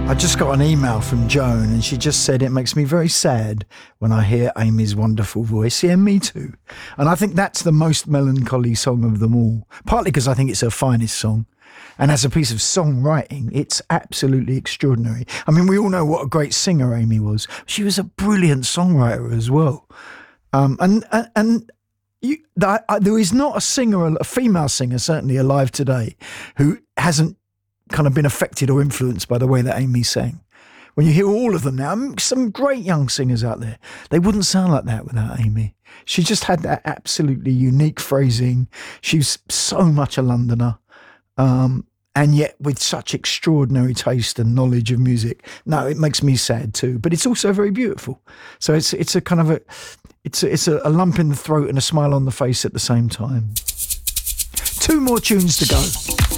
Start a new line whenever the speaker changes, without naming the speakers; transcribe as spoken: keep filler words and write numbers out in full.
I just got an email from Joan and she just said it makes me very sad when I hear Amy's wonderful voice. Yeah, me too. And I think that's the most melancholy song of them all, partly because I think it's her finest song. And as a piece of songwriting, it's absolutely extraordinary. I mean, we all know what a great singer Amy was. She was a brilliant songwriter as well. Um, and and, and you, I, I, there is not a singer, a female singer certainly alive today, who hasn't kind of been affected or influenced by the way that Amy sang. When you hear all of them now, some great young singers out there, they wouldn't sound like that without Amy. She just had that absolutely unique phrasing. She's so much a Londoner, um, and yet with such extraordinary taste and knowledge of music. No, it makes me sad too, but it's also very beautiful. So it's it's a kind of a it's a, it's a, a lump in the throat and a smile on the face at the same time. Two more tunes to go.